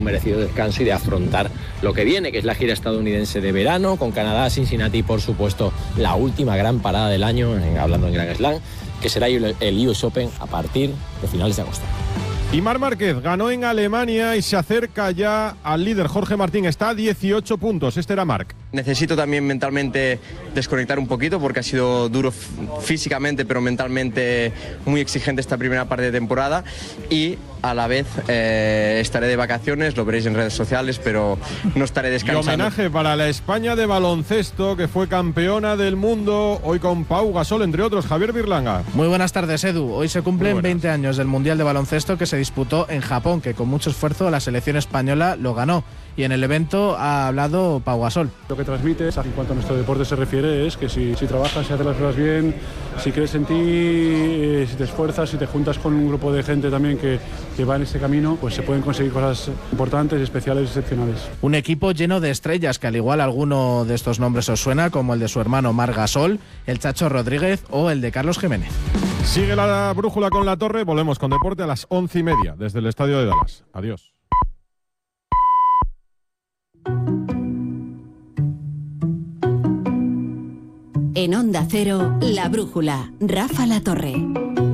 Un merecido descanso y de afrontar lo que viene, que es la gira estadounidense de verano, con Canadá, Cincinnati y por supuesto la última gran parada del año, hablando en Grand Slam, que será el US Open a partir de finales de agosto. Y Marc Márquez ganó en Alemania y se acerca ya al líder Jorge Martín. Está a 18 puntos. Este era Marc. Necesito también mentalmente desconectar un poquito porque ha sido duro físicamente, pero mentalmente muy exigente esta primera parte de temporada. Y a la vez estaré de vacaciones, lo veréis en redes sociales, pero no estaré descansando. Y homenaje para la España de baloncesto, que fue campeona del mundo, hoy con Pau Gasol, entre otros. Javier Birlanga. Muy buenas tardes, Edu. Hoy se cumplen 20 años del Mundial de Baloncesto que se disputó en Japón, que con mucho esfuerzo la selección española lo ganó. Y en el evento ha hablado Pau Gasol. Lo que transmites en cuanto a nuestro deporte se refiere es que si trabajas, si haces las cosas bien, si crees en ti, si te esfuerzas, si te juntas con un grupo de gente también que va en ese camino, pues se pueden conseguir cosas importantes, especiales, excepcionales. Un equipo lleno de estrellas que al igual alguno de estos nombres os suena, como el de su hermano Marc Gasol, el Chacho Rodríguez o el de Carlos Jiménez. Sigue la brújula con la torre, volvemos con deporte a las 11:30 desde el estadio de Dallas. Adiós. En Onda Cero, La Brújula, Rafa La Torre.